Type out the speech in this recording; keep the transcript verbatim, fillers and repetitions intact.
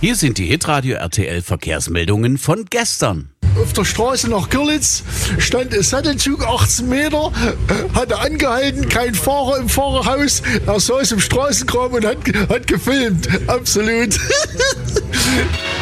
Hier sind die Hitradio R T L Verkehrsmeldungen von gestern. Auf der Straße nach Görlitz stand ein Sattelzug achtzehn Meter, hatte angehalten, kein Fahrer im Fahrerhaus. Er saß im Straßengraben und hat, hat gefilmt. Absolut.